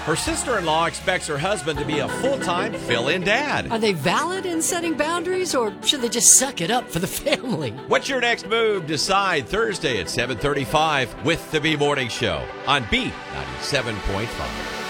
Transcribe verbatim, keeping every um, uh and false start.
Her sister-in-law expects her husband to be a full-time fill-in dad. Are they valid in setting boundaries, or should they just suck it up for the family? What's your next move? Decide Thursday at seven thirty-five with the B Morning Show on B ninety-seven point five.